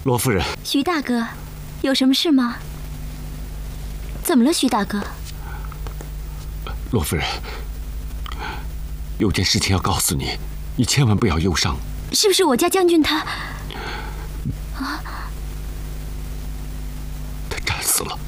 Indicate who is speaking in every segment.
Speaker 1: 罗夫人，
Speaker 2: 徐大哥，有什么事吗？怎么了，徐大哥？
Speaker 1: 罗夫人，有件事情要告诉你，你千万不要忧伤。
Speaker 2: 是不是我家将军他？
Speaker 1: 他战死了。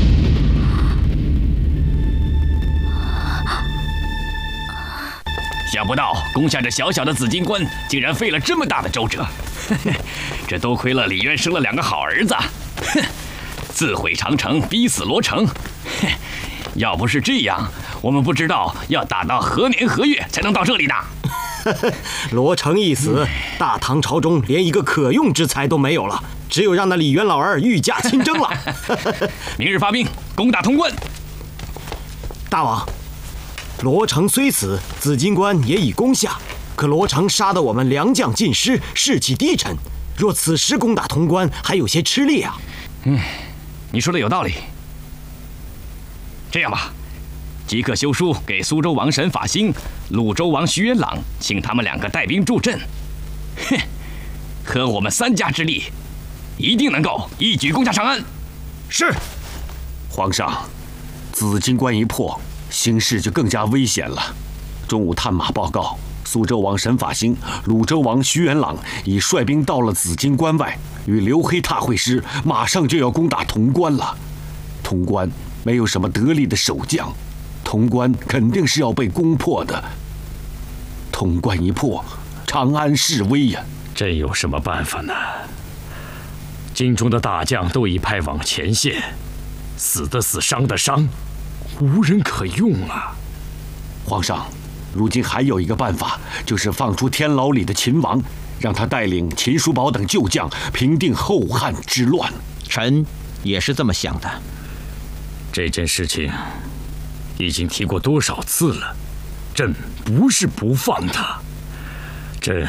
Speaker 3: 想不到攻下这小小的紫金关，竟然费了这么大的周折。这多亏了李渊生了2个好儿子。哼，自毁长城，逼死罗成。要不是这样，我们不知道要打到何年何月才能到这里呢。
Speaker 4: 罗成一死，大唐朝中连一个可用之才都没有了，只有让那李渊老儿御驾亲征了。
Speaker 3: 明日发兵攻打潼关。
Speaker 4: 大王，罗成虽死，紫金关也已攻下，可罗成杀得我们良将尽失，士气低沉。若此时攻打潼关，还有些吃力啊。
Speaker 3: 你说的有道理。这样吧，即刻修书给苏州王沈法兴、鲁州王徐元朗，请他们2个带兵助阵。哼，合我们3家之力，一定能够一举攻下长安。
Speaker 1: 是，皇上，紫金关一破，形势就更加危险了。中午探马报告，苏州王沈法兴、鲁州王徐元朗已率兵到了紫金关外，与刘黑闼会师，马上就要攻打潼关了。潼关没有什么得力的守将，潼关肯定是要被攻破的。潼关一破，长安势危呀！
Speaker 5: 朕有什么办法呢？京中的大将都已派往前线，死的死，伤的伤，无人可用啊！
Speaker 1: 皇上，如今还有一个办法，就是放出天牢里的秦王，让他带领秦叔宝等旧将平定后汉之乱。
Speaker 6: 臣也是这么想的。
Speaker 5: 这件事情已经提过多少次了，朕不是不放他，朕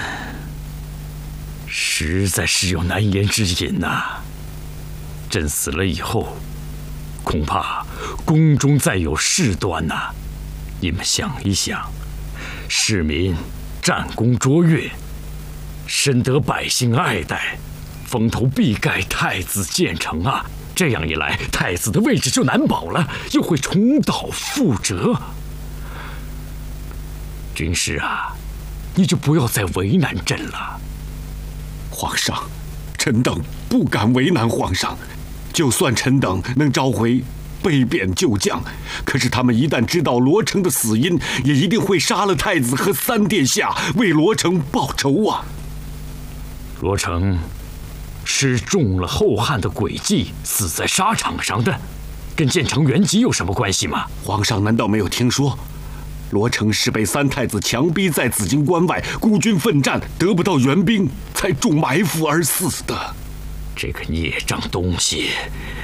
Speaker 5: 实在是有难言之隐呐。朕死了以后，恐怕宫中再有事端呐。你们想一想，市民战功卓越，深得百姓爱戴，风头必盖太子建成啊。这样一来，太子的位置就难保了，又会重蹈覆辙。军师啊，你就不要再为难朕了。
Speaker 1: 皇上，臣等不敢为难皇上。就算臣等能召回被贬旧将，可是他们一旦知道罗成的死因，也一定会杀了太子和3殿下，为罗成报仇啊！
Speaker 5: 罗成是中了后汉的诡计，死在沙场上的，跟建成原籍有什么关系吗？
Speaker 1: 皇上难道没有听说，罗成是被3太子强逼在紫金关外孤军奋战，得不到援兵，才中埋伏而死的？
Speaker 5: 这个孽障东西！